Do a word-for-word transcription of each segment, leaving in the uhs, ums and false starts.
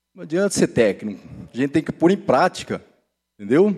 Não adianta ser técnico. A gente tem que pôr em prática. Entendeu?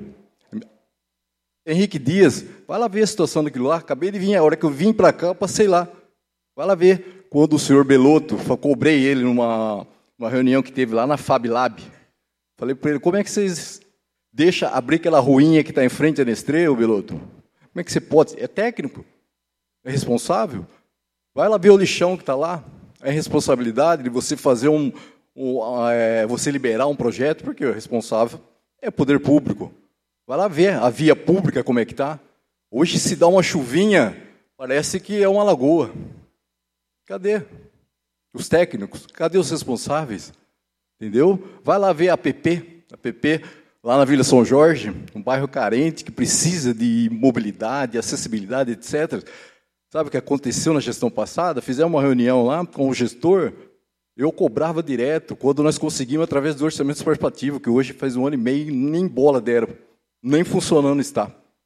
Henrique Dias, vai lá ver a situação daquilo lá. Acabei de vir, a hora que eu vim para cá, eu passei lá. Vai lá ver. Quando o senhor Belotto, cobrei ele numa uma reunião que teve lá na Fab Lab. Falei para ele, como é que vocês deixam abrir aquela ruinha que está em frente à Nestlé, ô Belotto? Como é que você pode? É técnico? É responsável? Vai lá ver o lixão que está lá. É responsabilidade de você fazer um... um é, você liberar um projeto, porque o responsável é poder público. Vai lá ver a via pública como é que está. Hoje, se dá uma chuvinha, parece que é uma lagoa. Cadê os técnicos? Cadê os responsáveis? Entendeu? Vai lá ver a P P, a P P lá na Vila São Jorge, um bairro carente que precisa de mobilidade, acessibilidade, etcétera. Sabe o que aconteceu na gestão passada? Fizemos uma reunião lá com o gestor, eu cobrava direto, quando nós conseguimos, através do orçamento participativo, que hoje faz um ano e meio, nem bola deram, nem funcionando está.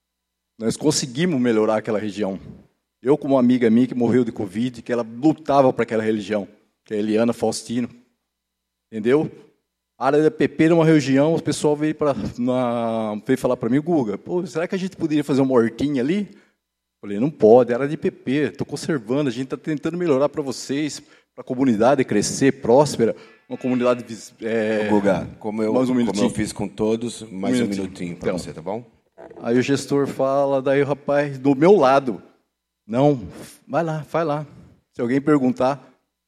Nós conseguimos melhorar aquela região. Eu, como uma amiga minha que morreu de Covid, que ela lutava para aquela religião, que é a Eliana Faustino. Entendeu? A área da P P, numa região, o pessoal veio, pra, na, veio falar para mim, Guga, pô, será que a gente poderia fazer uma hortinha ali? Falei, não pode, era de P P, estou conservando, a gente está tentando melhorar para vocês, para a comunidade crescer, próspera, uma comunidade... É, Guga, como eu, mais um como eu fiz com todos, mais um minutinho, um minutinho para então, você, tá bom? Aí o gestor fala, daí o rapaz, do meu lado, não, vai lá, vai lá. Se alguém perguntar,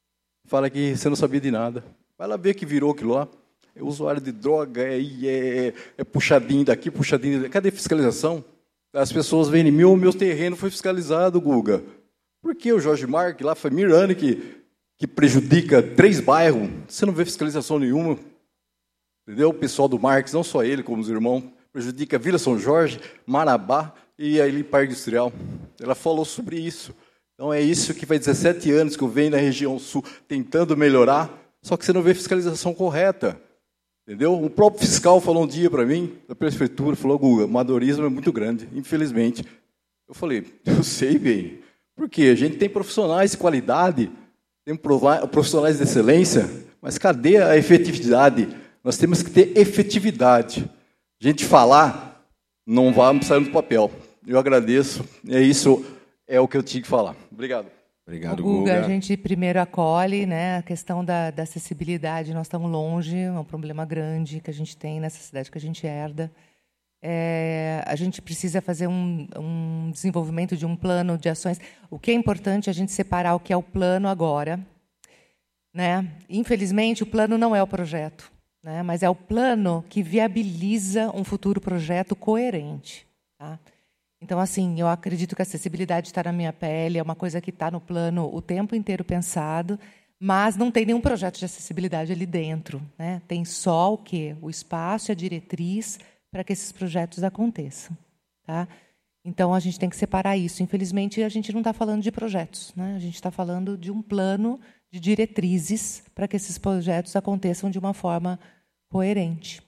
fala que você não sabia de nada. Vai lá ver que virou aquilo lá. É usuário de droga, é, é, é puxadinho daqui, puxadinho daqui. Cadê a fiscalização? As pessoas vêm em mim, o meu terreno foi fiscalizado, Guga. Por que o Jorge Marques, lá foi Miranda, que, que prejudica três bairros? Você não vê fiscalização nenhuma. Entendeu? O pessoal do Marques, não só ele, como os irmãos, prejudica Vila São Jorge, Marabá e aí Parque Industrial. Ela falou sobre isso. Então é isso que faz dezessete anos que eu venho na região sul tentando melhorar, só que você não vê fiscalização correta. Entendeu? O próprio fiscal falou um dia para mim, da prefeitura, falou, Guga, o amadorismo é muito grande, infelizmente. Eu falei, eu sei bem. Por quê? A gente tem profissionais de qualidade, tem profissionais de excelência, mas cadê a efetividade? Nós temos que ter efetividade. A gente falar, não vai sair do papel. Eu agradeço, é isso, é o que eu tinha que falar. Obrigado. Obrigado, Guga. Guga. A gente primeiro acolhe, né, a questão da, da acessibilidade. Nós estamos longe, é um problema grande que a gente tem nessa cidade que a gente herda. É, a gente precisa fazer um, um desenvolvimento de um plano de ações. O que é importante é a gente separar o que é o plano agora. Né? Infelizmente, o plano não é o projeto, né, mas é o plano que viabiliza um futuro projeto coerente. Tá? Então, assim, eu acredito que a acessibilidade está na minha pele, é uma coisa que está no plano o tempo inteiro pensado, mas não tem nenhum projeto de acessibilidade ali dentro. Né? Tem só o quê? O espaço e a diretriz para que esses projetos aconteçam. Tá? Então, a gente tem que separar isso. Infelizmente, a gente não está falando de projetos. Né? A gente está falando de um plano de diretrizes para que esses projetos aconteçam de uma forma coerente.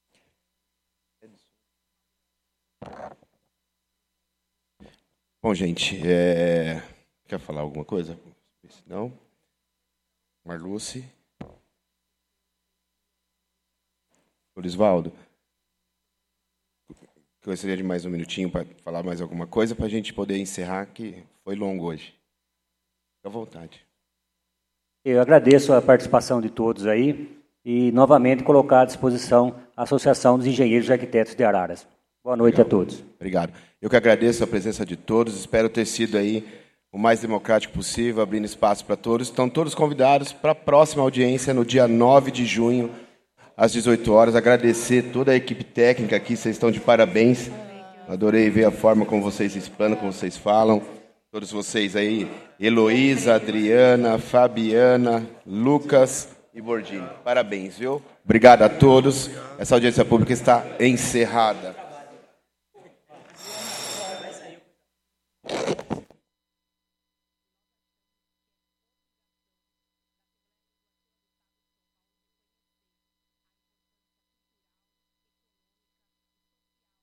Bom, gente, é... quer falar alguma coisa? Não? Marluce? Orisvaldo? Gostaria de mais um minutinho para falar mais alguma coisa, para a gente poder encerrar, que foi longo hoje. Fique à vontade. Eu agradeço a participação de todos aí e, novamente, colocar à disposição a Associação dos Engenheiros e Arquitetos de Araras. Boa noite Obrigado. a todos. Obrigado. Eu que agradeço a presença de todos, espero ter sido aí o mais democrático possível, abrindo espaço para todos. Estão todos convidados para a próxima audiência, no dia nove de junho, às dezoito horas. Agradecer toda a equipe técnica aqui, vocês estão de parabéns. Adorei ver a forma como vocês explanam, como vocês falam. Todos vocês aí, Heloísa, Adriana, Fabiana, Lucas e Bordini. Parabéns, viu? Obrigado a todos. Essa audiência pública está encerrada.